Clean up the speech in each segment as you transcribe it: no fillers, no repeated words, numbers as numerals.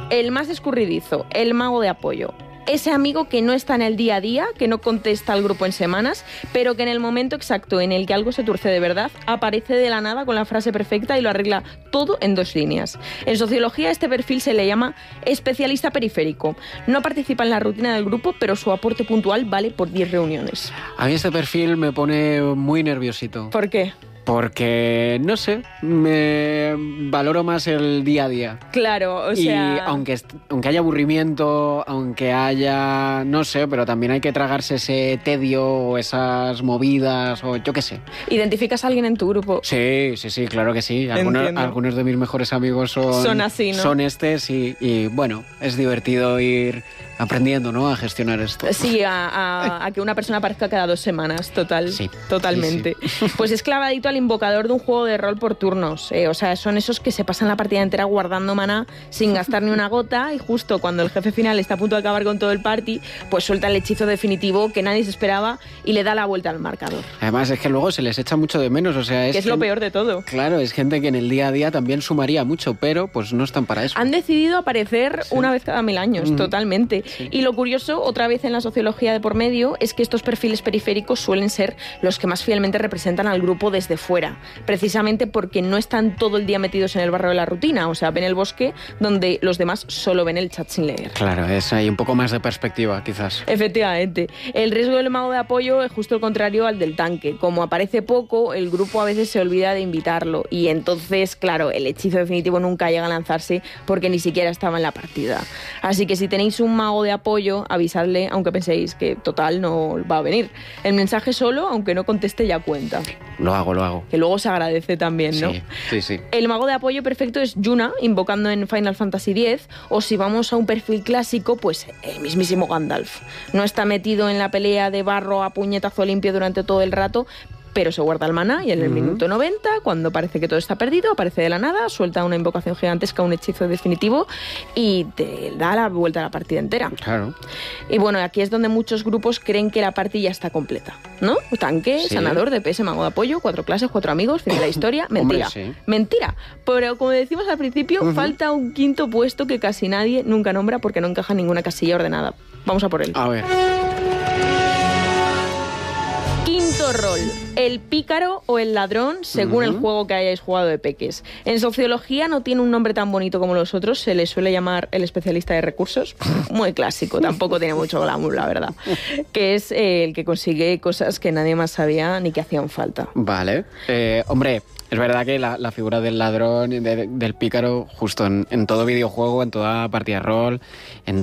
el más escurridizo, el mago de apoyo. Ese amigo que no está en el día a día, que no contesta al grupo en semanas, pero que en el momento exacto en el que algo se tuerce de verdad, aparece de la nada con la frase perfecta y lo arregla todo en 2 líneas. En sociología este perfil se le llama especialista periférico. No participa en la rutina del grupo, pero su aporte puntual vale por 10 reuniones. A mí este perfil me pone muy nerviosito. ¿Por qué? Porque, no sé, me valoro más el día a día. Claro, o sea... Y aunque haya aburrimiento, aunque haya, no sé, pero también hay que tragarse ese tedio o esas movidas o yo qué sé. ¿Identificas a alguien en tu grupo? Sí, claro que sí. Algunos de mis mejores amigos son así, ¿no? Son estos y bueno, es divertido ir aprendiendo, ¿no?, a gestionar esto. Sí, a que una persona aparezca cada 2 semanas, totalmente. Sí. Pues es clavadito al invocador de un juego de rol por turnos. O sea, son esos que se pasan la partida entera guardando maná sin gastar ni una gota y justo cuando el jefe final está a punto de acabar con todo el party, pues suelta el hechizo definitivo que nadie se esperaba y le da la vuelta al marcador. Además, es que luego se les echa mucho de menos, o sea... Que es lo peor de todo. Claro, es gente que en el día a día también sumaría mucho, pero pues no están para eso. Han decidido aparecer una vez cada 1000 años, totalmente. Sí. Y lo curioso, otra vez en la sociología de por medio, es que estos perfiles periféricos suelen ser los que más fielmente representan al grupo desde fuera, precisamente porque no están todo el día metidos en el barro de la rutina, o sea, ven el bosque donde los demás solo ven el chat sin leer. Claro, es ahí un poco más de perspectiva, quizás. Efectivamente. El riesgo del mago de apoyo es justo el contrario al del tanque. Como aparece poco, el grupo a veces se olvida de invitarlo y entonces, claro, el hechizo definitivo nunca llega a lanzarse porque ni siquiera estaba en la partida. Así que si tenéis un mago de apoyo, avisadle, aunque penséis que total no va a venir. El mensaje solo, aunque no conteste, ya cuenta. Lo hago. Que luego se agradece también, ¿no? Sí. El mago de apoyo perfecto es Yuna, invocando en Final Fantasy X, o si vamos a un perfil clásico, pues el mismísimo Gandalf. No está metido en la pelea de barro a puñetazo limpio durante todo el rato, pero se guarda el maná y en el minuto 90, cuando parece que todo está perdido, aparece de la nada, suelta una invocación gigantesca, un hechizo definitivo y te da la vuelta a la partida entera. Claro. Y bueno, aquí es donde muchos grupos creen que la partida ya está completa, ¿no? Tanque, sanador, DPS, mago de apoyo, 4 clases, 4 amigos, fin de la historia. Mentira. Hombre, sí. Mentira. Pero como decimos al principio, falta un quinto puesto que casi nadie nunca nombra porque no encaja en ninguna casilla ordenada. Vamos a por él. A ver. Quinto rol, el pícaro o el ladrón, según el juego que hayáis jugado de peques. En sociología no tiene un nombre tan bonito como los otros, se le suele llamar el especialista de recursos, muy clásico, tampoco tiene mucho glamour, la verdad, que es el que consigue cosas que nadie más sabía ni que hacían falta. Vale. Hombre, es verdad que la figura del ladrón, del pícaro, justo en todo videojuego, en toda partida de rol, en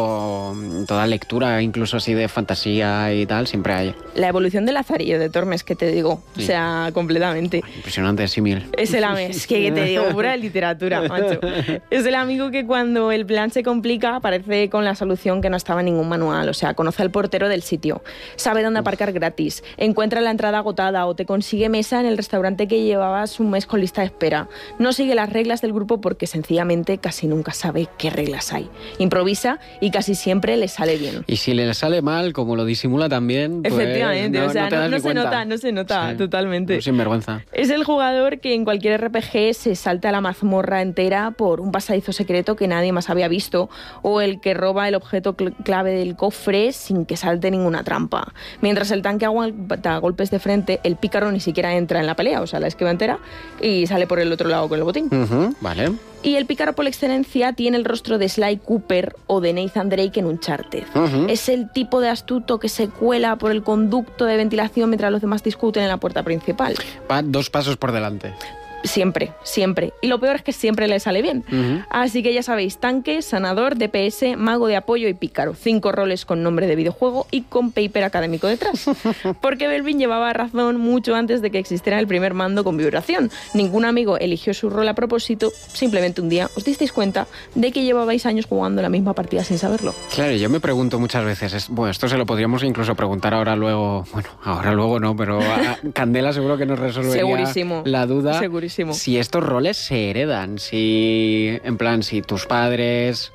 toda lectura, incluso así de fantasía y tal, siempre hay. La evolución del Lazarillo de Tormes, que te digo, o sea, completamente. Impresionante, símil. Es el es que te digo, pura literatura, macho. Es el amigo que cuando el plan se complica aparece con la solución que no estaba en ningún manual, o sea, conoce al portero del sitio, sabe dónde aparcar gratis, encuentra la entrada agotada o te consigue mesa en el restaurante que llevabas un mes con lista de espera. No sigue las reglas del grupo porque sencillamente casi nunca sabe qué reglas hay. Improvisa y casi siempre le sale bien. Y si le sale mal, como lo disimula también, pues efectivamente, no, o sea, no se nota sí, totalmente. Sin vergüenza. Es el jugador que en cualquier RPG se salta la mazmorra entera por un pasadizo secreto que nadie más había visto, o el que roba el objeto clave del cofre sin que salte ninguna trampa. Mientras el tanque aguanta golpes de frente, el pícaro ni siquiera entra en la pelea, o sea, la esquiva entera y sale por el otro lado con el botín. Vale. Y el pícaro por excelencia tiene el rostro de Sly Cooper o de Nathan Drake en Uncharted. Es el tipo de astuto que se cuela por el conducto de ventilación mientras los demás discuten en la puerta principal. Va 2 pasos por delante. Siempre. Y lo peor es que siempre le sale bien. Así que ya sabéis, tanque, sanador, DPS, mago de apoyo y pícaro. 5 roles con nombre de videojuego y con paper académico detrás. Porque Belvin llevaba razón mucho antes de que existiera el primer mando con vibración. Ningún amigo eligió su rol a propósito, simplemente un día os disteis cuenta de que llevabais años jugando la misma partida sin saberlo. Claro, yo me pregunto muchas veces, bueno, esto se lo podríamos incluso preguntar ahora luego no, pero a Candela seguro que nos resolvería la duda. Segurísimo. Si estos roles se heredan, si tus padres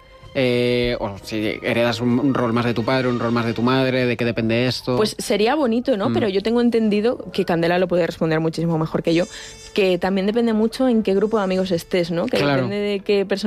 o si heredas un rol más de tu padre, un rol más de tu madre, ¿de qué depende esto? Pues sería bonito, ¿no? Pero yo tengo entendido, que Candela lo puede responder muchísimo mejor que yo, que también depende mucho en qué grupo de amigos estés, ¿no? Que claro. Depende de qué persona